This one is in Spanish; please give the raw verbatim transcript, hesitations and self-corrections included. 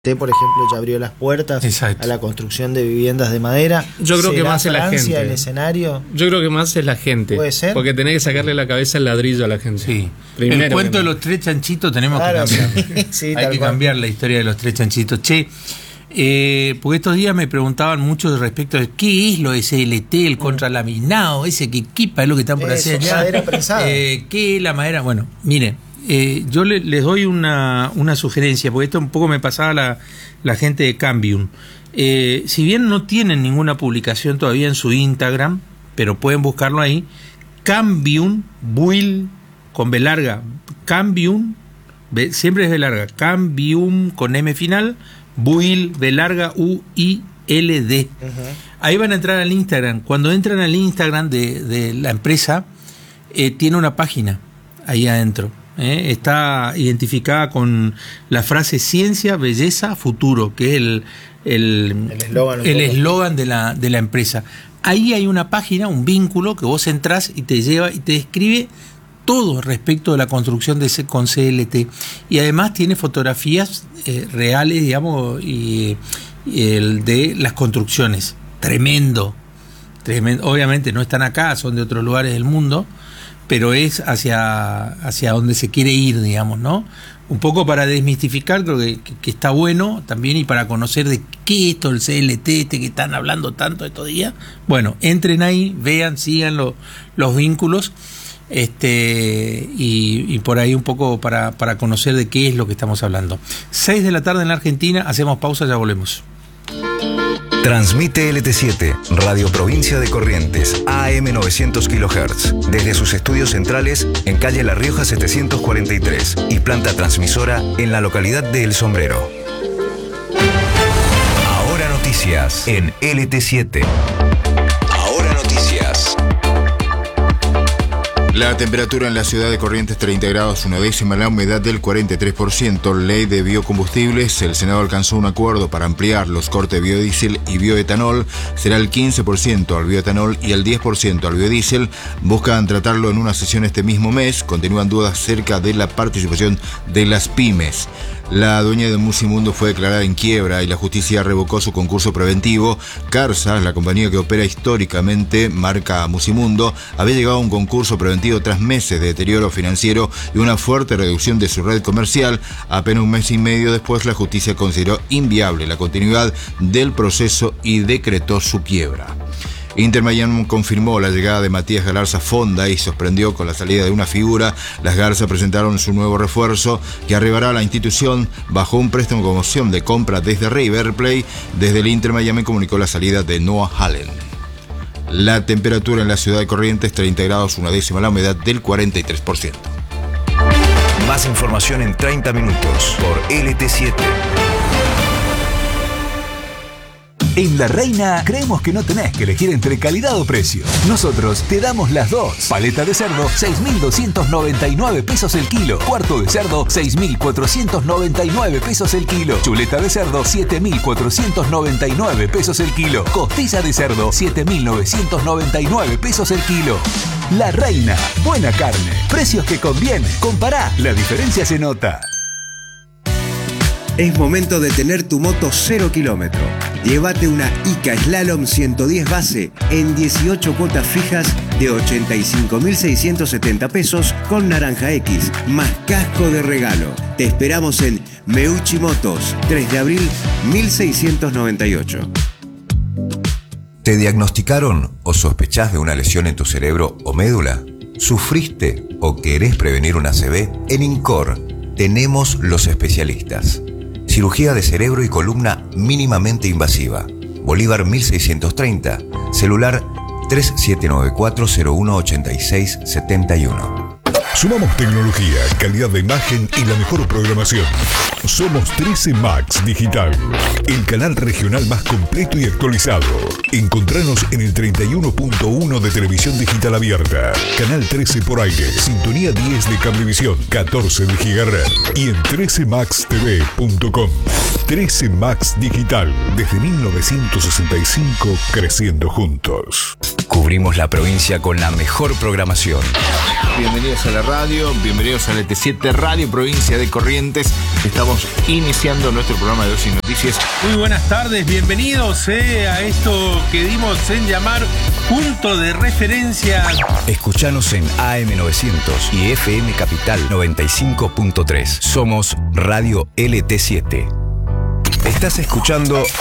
por ejemplo, ya abrió las puertas Exacto. a la construcción de viviendas de madera. Yo creo que más es la gente. El escenario. Yo creo que más es la gente. Puede ser. Porque tenés que sacarle la cabeza el ladrillo a la gente. Sí. Primero el cuento de los tres chanchitos tenemos claro, que cambiar. Sí, Hay que cual. cambiar la historia de los tres chanchitos. Che, eh, porque estos días me preguntaban mucho respecto de qué es lo de S L T, el contralaminado, ese que equipa, es lo que están por hacer allá. Madera prensada. Eh, ¿Qué es la madera? Bueno, miren. Eh, yo le, les doy una, una sugerencia, porque esto un poco me pasaba la, la gente de Cambium. Eh, si bien no tienen ninguna publicación todavía en su Instagram, pero pueden buscarlo ahí, Cambium, Buil, con B larga, Cambium, B, siempre es B larga, Cambium con M final, Buil, B larga, U I L D. Uh-huh. Ahí van a entrar al Instagram. Cuando entran al Instagram de, de la empresa, eh, tiene una página ahí adentro. Eh, está identificada con la frase ciencia, belleza, futuro, que es el el eslogan de la, de la empresa. Ahí hay una página, un vínculo que vos entrás y te lleva y te describe todo respecto de la construcción de ese, con C L T. Y además tiene fotografías eh, reales, digamos, y, y el de las construcciones. Tremendo, tremendo. Obviamente no están acá, son de otros lugares del mundo, pero es hacia, hacia donde se quiere ir, digamos, ¿no? Un poco para desmistificar, creo que, que, que está bueno también, y para conocer de qué es esto el C L T, este que están hablando tanto estos días. Bueno, entren ahí, vean, sigan lo, los vínculos, este y, y por ahí un poco para, para conocer de qué es lo que estamos hablando. seis de la tarde en la Argentina, hacemos pausa, ya volvemos. Transmite L T siete, Radio Provincia de Corrientes, A M novecientos kilohertz, desde sus estudios centrales en calle La Rioja setecientos cuarenta y tres y planta transmisora en la localidad de El Sombrero. Ahora noticias en L T siete. Ahora noticias. La temperatura en la ciudad de Corrientes treinta grados, una décima, la humedad del cuarenta y tres por ciento. Ley de biocombustibles, el Senado alcanzó un acuerdo para ampliar los cortes de biodiesel y bioetanol. Será el quince por ciento al bioetanol y el diez por ciento al biodiesel. Buscan tratarlo en una sesión este mismo mes. Continúan dudas acerca de la participación de las pymes. La dueña de Musimundo fue declarada en quiebra y la justicia revocó su concurso preventivo. Carsa, la compañía que opera históricamente marca Musimundo, había llegado a un concurso preventivo tras meses de deterioro financiero y una fuerte reducción de su red comercial. Apenas un mes y medio después, la justicia consideró inviable la continuidad del proceso y decretó su quiebra. Inter Miami confirmó la llegada de Matías Galarza Fonda y sorprendió con la salida de una figura. Las Garzas presentaron su nuevo refuerzo, que arribará a la institución bajo un préstamo con opción de compra desde River Plate. Desde el Inter Miami comunicó la salida de Noah Allen. La temperatura en la ciudad de Corrientes treinta grados, una décima, la humedad del cuarenta y tres por ciento. Más información en treinta minutos por L T siete. En La Reina creemos que no tenés que elegir entre calidad o precio. Nosotros te damos las dos. Paleta de cerdo, seis mil doscientos noventa y nueve pesos el kilo. Cuarto de cerdo, seis mil cuatrocientos noventa y nueve pesos el kilo. Chuleta de cerdo, siete mil cuatrocientos noventa y nueve pesos el kilo. Costilla de cerdo, siete mil novecientos noventa y nueve pesos el kilo. La Reina, buena carne, precios que convienen. Compará, la diferencia se nota. Es momento de tener tu moto cero kilómetro. Llévate una Ica Slalom ciento diez base en dieciocho cuotas fijas de ochenta y cinco mil seiscientos setenta pesos con naranja X, más casco de regalo. Te esperamos en Meucci Motos, tres de abril mil seiscientos noventa y ocho. ¿Te diagnosticaron o sospechás de una lesión en tu cerebro o médula? ¿Sufriste o querés prevenir una A C V? En INCOR tenemos los especialistas. Cirugía de cerebro y columna mínimamente invasiva. Bolívar mil seiscientos treinta. Celular tres siete nueve cuatro cero uno ocho seis siete uno. Sumamos tecnología, calidad de imagen y la mejor programación. Somos trece Max Digital, el canal regional más completo y actualizado. Encontranos en el treinta y uno punto uno de televisión digital abierta, canal trece por aire, sintonía diez de cablevisión, catorce de gigahertz y en trece max t v punto com. trece Max Digital, desde mil novecientos sesenta y cinco, creciendo juntos. Cubrimos la provincia con la mejor programación. Bienvenidos a la radio, bienvenidos a L T siete Radio Provincia de Corrientes. Estamos iniciando nuestro programa de Dosis Noticias. Muy buenas tardes, bienvenidos eh, a esto que dimos en llamar Punto de Referencia. Escuchanos en A M novecientos y F M Capital noventa y cinco punto tres. Somos Radio L T siete. Estás escuchando